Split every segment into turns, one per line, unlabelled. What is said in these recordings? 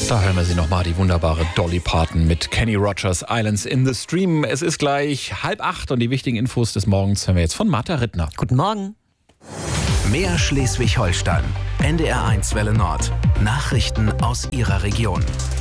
Da hören wir sie nochmal, die wunderbare Dolly Parton mit Kenny Rogers, Islands in the Stream. Es ist gleich 7:30 und die wichtigen Infos des Morgens hören wir jetzt von Martha Rittner.
Guten Morgen.
Mehr Schleswig-Holstein. NDR1 Welle Nord. Nachrichten aus Ihrer Region.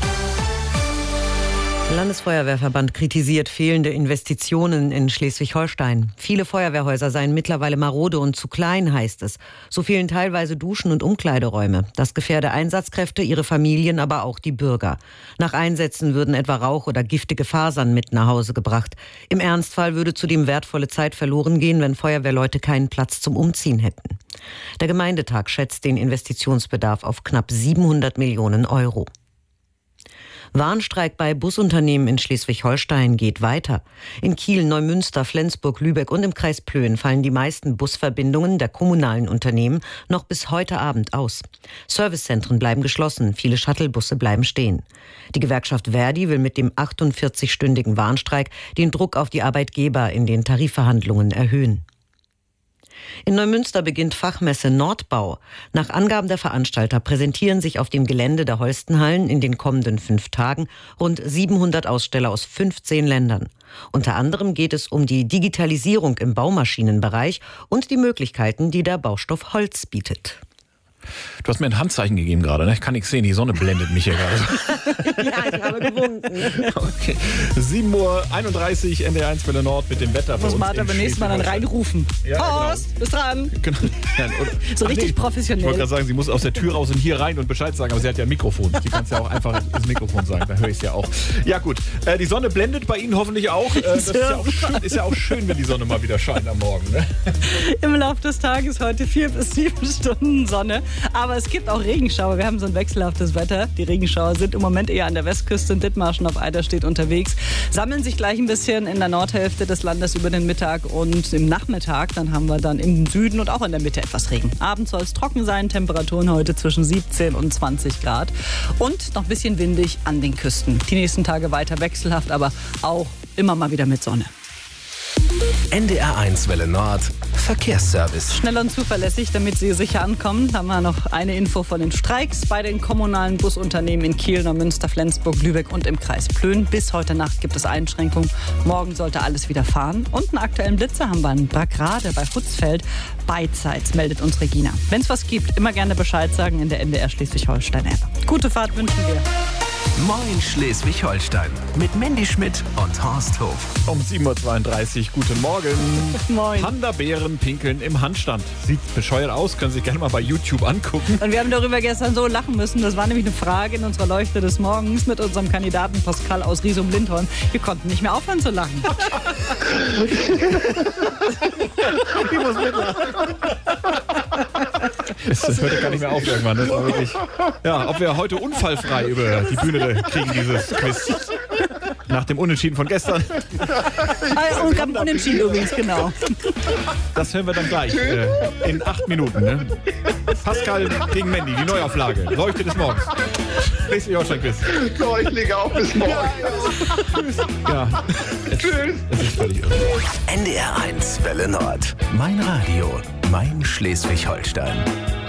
Landesfeuerwehrverband kritisiert fehlende Investitionen in Schleswig-Holstein. Viele Feuerwehrhäuser seien mittlerweile marode und zu klein, heißt es. So fehlen teilweise Duschen und Umkleideräume. Das gefährde Einsatzkräfte, ihre Familien, aber auch die Bürger. Nach Einsätzen würden etwa Rauch oder giftige Fasern mit nach Hause gebracht. Im Ernstfall würde zudem wertvolle Zeit verloren gehen, wenn Feuerwehrleute keinen Platz zum Umziehen hätten. Der Gemeindetag schätzt den Investitionsbedarf auf knapp 700 Millionen Euro. Warnstreik bei Busunternehmen in Schleswig-Holstein geht weiter. In Kiel, Neumünster, Flensburg, Lübeck und im Kreis Plön fallen die meisten Busverbindungen der kommunalen Unternehmen noch bis heute Abend aus. Servicezentren bleiben geschlossen, viele Shuttlebusse bleiben stehen. Die Gewerkschaft Verdi will mit dem 48-stündigen Warnstreik den Druck auf die Arbeitgeber in den Tarifverhandlungen erhöhen. In Neumünster beginnt Fachmesse Nordbau. Nach Angaben der Veranstalter präsentieren sich auf dem Gelände der Holstenhallen in den kommenden 5 Tagen rund 700 Aussteller aus 15 Ländern. Unter anderem geht es um die Digitalisierung im Baumaschinenbereich und die Möglichkeiten, die der Baustoff Holz bietet.
Du hast mir ein Handzeichen gegeben gerade, ne? Ich kann nichts sehen, die Sonne blendet mich hier gerade.
Ja, ich habe gewunken.
Okay. 7:31 Uhr, NDR1 Welle Nord mit dem Wetter.
Muss Martha beim nächsten Mal dann reinrufen.
Ja,
Horst, genau. Bist dran.
Genau. Ja,
so richtig professionell.
Ich wollte gerade sagen, sie muss aus der Tür raus und hier rein und Bescheid sagen, aber sie hat ja ein Mikrofon. Sie kann es ja auch einfach ins Mikrofon sagen, da höre ich es ja auch. Ja gut, die Sonne blendet bei Ihnen hoffentlich auch. Das ist ja auch schön, wenn die Sonne mal wieder scheint am Morgen. Ne?
Im Laufe des Tages heute 4 bis 7 Stunden Sonne. Aber es gibt auch Regenschauer. Wir haben so ein wechselhaftes Wetter. Die Regenschauer sind im Moment eher an der Westküste. In Dithmarschen auf Eiderstedt unterwegs. Sammeln sich gleich ein bisschen in der Nordhälfte des Landes über den Mittag und im Nachmittag. Dann haben wir dann im Süden und auch in der Mitte etwas Regen. Abends soll es trocken sein. Temperaturen heute zwischen 17 und 20 Grad. Und noch ein bisschen windig an den Küsten. Die nächsten Tage weiter wechselhaft, aber auch immer mal wieder mit Sonne.
NDR1 Welle Nord. Verkehrsservice.
Schnell und zuverlässig, damit Sie sicher ankommen, haben wir noch eine Info von den Streiks bei den kommunalen Busunternehmen in Kiel, Neumünster, Flensburg, Lübeck und im Kreis Plön. Bis heute Nacht gibt es Einschränkungen. Morgen sollte alles wieder fahren. Und einen aktuellen Blitzer haben wir in Brackrade bei Hutzfeld. Beidseits, meldet uns Regina. Wenn es was gibt, immer gerne Bescheid sagen in der NDR Schleswig-Holstein-App. Gute Fahrt wünschen wir.
Moin Schleswig-Holstein mit Mandy Schmidt und Horst Hof.
Um 7:32 Uhr, guten Morgen.
Moin.
Panda-Bären pinkeln im Handstand. Sieht bescheuert aus, können Sie sich gerne mal bei YouTube angucken.
Und wir haben darüber gestern so lachen müssen. Das war nämlich eine Frage in unserer Leuchte des Morgens mit unserem Kandidaten Pascal aus Riesum-Lindholm. Wir konnten nicht mehr aufhören zu lachen.
Ich muss mitlachen. Das hört ja gar nicht mehr auf irgendwann. Das war wirklich, ja, ob wir heute unfallfrei über die Bühne kriegen, dieses Quiz. Nach dem Unentschieden von gestern.
Und am Unentschieden übrigens, genau.
Das hören wir dann gleich in 8 Minuten. Ne? Pascal gegen Mandy, die Neuauflage. Leuchte des Morgens. Schleswig-Holstein-Quiz.
So, ich lege auf, bis morgen.
Ja.
Tschüss.
Es ist völlig irre.
NDR1 Welle Nord. Mein Radio. Mein Schleswig-Holstein.